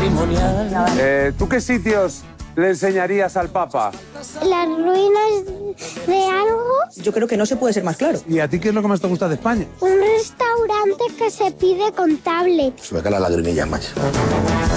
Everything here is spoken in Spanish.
matrimonial. ¿Tú qué sitios le enseñarías al Papa? Las ruinas de algo. Yo creo que no se puede ser más claro. ¿Y a ti qué es lo que más te gusta de España? Un restaurante que se pide con tablet. Se me cae la lagrimilla, macho.